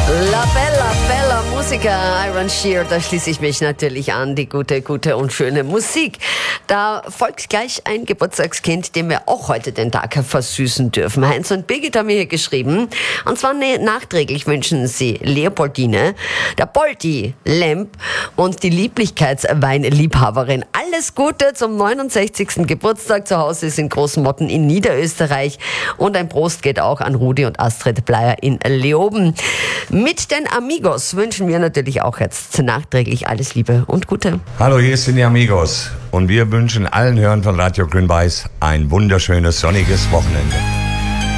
La Bella, Bella Musica, Iron Shear, da schließe ich mich natürlich an, die gute und schöne Musik. Da folgt gleich ein Geburtstagskind, dem wir auch heute den Tag versüßen dürfen. Heinz und Birgit haben mir hier geschrieben, und zwar nachträglich wünschen sie Leopoldine, der Poldi, Lemp und die Lieblichkeitsweinliebhaberin alles Gute zum 69. Geburtstag. Zu Hause ist in Großmotten in Niederösterreich, und ein Prost geht auch an Rudi und Astrid Bleier in Leoben. Mit den Amigos wünschen wir natürlich auch jetzt nachträglich alles Liebe und Gute. Hallo, hier sind die Amigos und wir wünschen allen Hörern von Radio Grün-Weiß ein wunderschönes sonniges Wochenende.